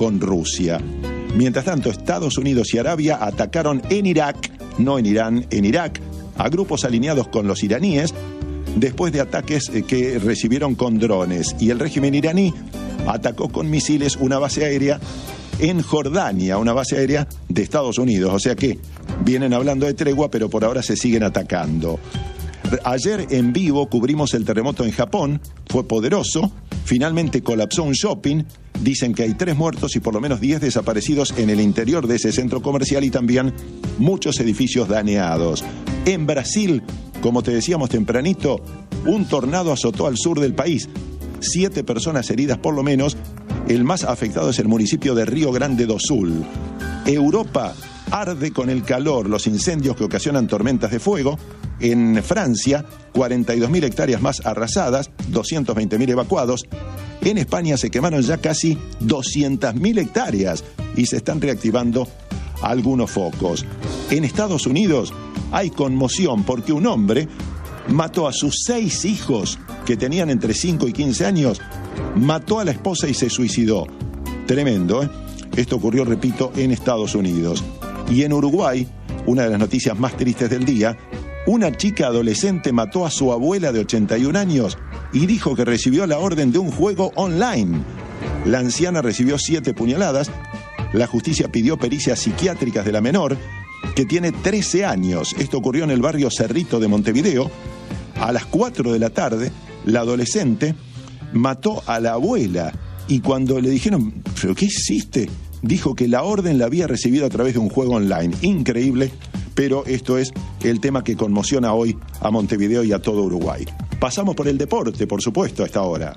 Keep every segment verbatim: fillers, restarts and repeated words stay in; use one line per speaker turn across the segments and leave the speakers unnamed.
con Rusia. Mientras tanto, Estados Unidos y Arabia atacaron en Irak, no en Irán, en Irak, a grupos alineados con los iraníes, después de ataques que recibieron con drones. Y el régimen iraní atacó con misiles una base aérea en Jordania, una base aérea de Estados Unidos. O sea que vienen hablando de tregua, pero por ahora se siguen atacando. Ayer en vivo cubrimos el terremoto en Japón, fue poderoso, finalmente colapsó un shopping, dicen que hay tres muertos y por lo menos diez desaparecidos en el interior de ese centro comercial y también muchos edificios dañados. En Brasil, como te decíamos tempranito, un tornado azotó al sur del país, siete personas heridas por lo menos, el más afectado es el municipio de Río Grande do Sul. Europa arde con el calor, los incendios que ocasionan tormentas de fuego. En Francia, cuarenta y dos mil hectáreas más arrasadas, doscientos veinte mil evacuados. En España se quemaron ya casi doscientas mil hectáreas y se están reactivando algunos focos. En Estados Unidos hay conmoción porque un hombre mató a sus seis hijos que tenían entre cinco y quince años, mató a la esposa y se suicidó. Tremendo, ¿eh? Esto ocurrió, repito, en Estados Unidos. Y en Uruguay, una de las noticias más tristes del día, una chica adolescente mató a su abuela de ochenta y un años y dijo que recibió la orden de un juego online. La anciana recibió siete puñaladas. La justicia pidió pericias psiquiátricas de la menor, que tiene trece años. Esto ocurrió en el barrio Cerrito de Montevideo. A las cuatro de la tarde, la adolescente mató a la abuela y cuando le dijeron, ¿pero qué hiciste?, dijo que la orden la había recibido a través de un juego online. Increíble, pero esto es el tema que conmociona hoy a Montevideo y a todo Uruguay. Pasamos por el deporte, por supuesto, a esta hora.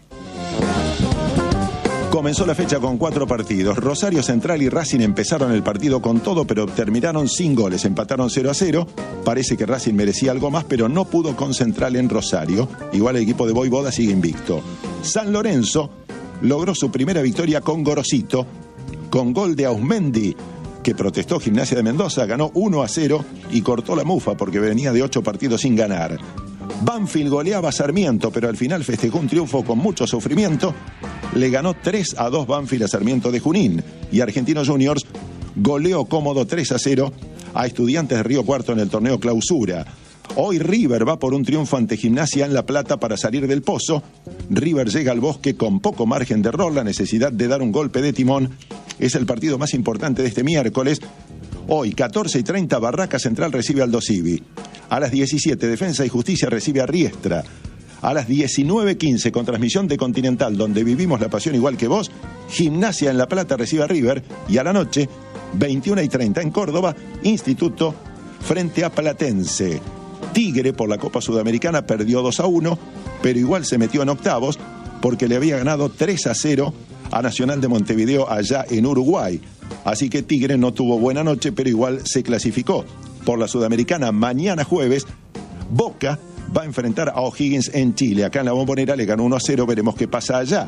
Comenzó la fecha con cuatro partidos. Rosario Central y Racing empezaron el partido con todo, pero terminaron sin goles. Empataron cero a cero. Parece que Racing merecía algo más, pero no pudo con Central en Rosario. Igual el equipo de Voivoda sigue invicto. San Lorenzo logró su primera victoria con Gorosito, con gol de Ausmendi, que protestó Gimnasia de Mendoza, ganó uno a cero y cortó la mufa porque venía de ocho partidos sin ganar. Banfield goleaba a Sarmiento, pero al final festejó un triunfo con mucho sufrimiento. Le ganó tres a dos Banfield a Sarmiento de Junín. Y Argentinos Juniors goleó cómodo tres a cero a Estudiantes de Río Cuarto en el torneo Clausura. Hoy River va por un triunfo ante Gimnasia en La Plata para salir del pozo. River llega al Bosque con poco margen de error, la necesidad de dar un golpe de timón. Es el partido más importante de este miércoles. Hoy, catorce y treinta, Barraca Central recibe al Aldo Civi. A las diecisiete, Defensa y Justicia recibe a Riestra. A las diecinueve quince, con transmisión de Continental, donde vivimos la pasión igual que vos, Gimnasia en La Plata recibe a River. Y a la noche, veintiuna y treinta, en Córdoba, Instituto frente a Platense. Tigre, por la Copa Sudamericana, perdió dos a uno, pero igual se metió en octavos porque le había ganado tres a cero a Nacional de Montevideo allá en Uruguay. Así que Tigre no tuvo buena noche, pero igual se clasificó. Por la Sudamericana, mañana jueves, Boca va a enfrentar a O'Higgins en Chile. Acá en la Bombonera le ganó uno a cero, veremos qué pasa allá.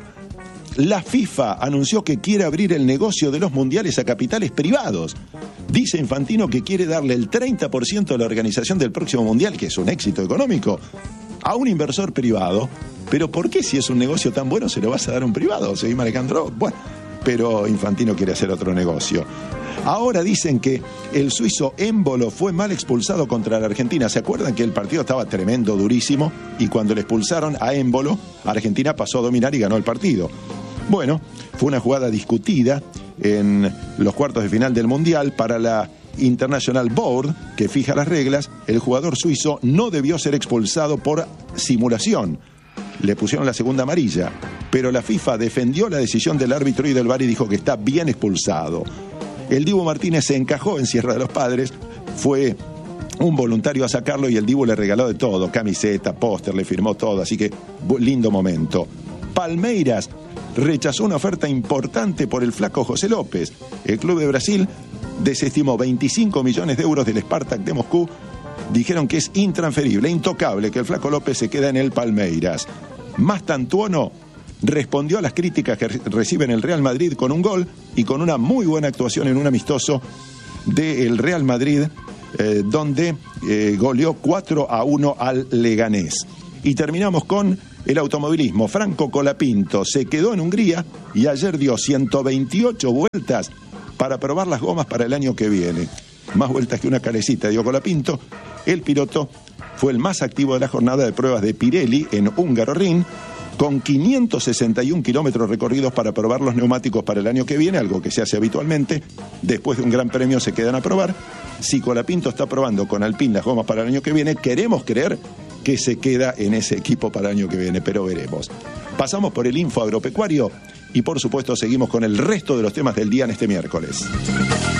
La FIFA anunció que quiere abrir el negocio de los mundiales a capitales privados. Dice Infantino que quiere darle el treinta por ciento de la organización del próximo mundial, que es un éxito económico, a un inversor privado. Pero ¿por qué si es un negocio tan bueno se lo vas a dar a un privado? ¿Seguimos Alejandro? Bueno, pero Infantino quiere hacer otro negocio. Ahora dicen que el suizo Émbolo fue mal expulsado contra la Argentina. ¿Se acuerdan que el partido estaba tremendo, durísimo? Y cuando le expulsaron a Émbolo, Argentina pasó a dominar y ganó el partido. Bueno, fue una jugada discutida en los cuartos de final del Mundial. Para la International Board, que fija las reglas, el jugador suizo no debió ser expulsado por simulación. Le pusieron la segunda amarilla, pero la FIFA defendió la decisión del árbitro y del V A R y dijo que está bien expulsado. El Dibu Martínez se encajó en Sierra de los Padres, fue un voluntario a sacarlo y el Dibu le regaló de todo, camiseta, póster, le firmó todo, así que lindo momento. Palmeiras rechazó una oferta importante por el flaco José López. El club de Brasil desestimó veinticinco millones de euros del Spartak de Moscú. Dijeron que es intransferible, intocable, que el flaco López se queda en el Palmeiras. Mastantuono respondió a las críticas que recibe en el Real Madrid con un gol y con una muy buena actuación en un amistoso del Real Madrid, eh, donde eh, goleó cuatro a uno al Leganés. Y terminamos con el automovilismo. Franco Colapinto se quedó en Hungría y ayer dio ciento veintiocho vueltas para probar las gomas para el año que viene. Más vueltas que una calecita, dio Colapinto. El piloto fue el más activo de la jornada de pruebas de Pirelli en Hungaroring, con quinientos sesenta y un kilómetros recorridos para probar los neumáticos para el año que viene, algo que se hace habitualmente. Después de un gran premio se quedan a probar. Si Colapinto está probando con Alpine las gomas para el año que viene, queremos creer que se queda en ese equipo para el año que viene, pero veremos. Pasamos por el Info Agropecuario y por supuesto seguimos con el resto de los temas del día en este miércoles.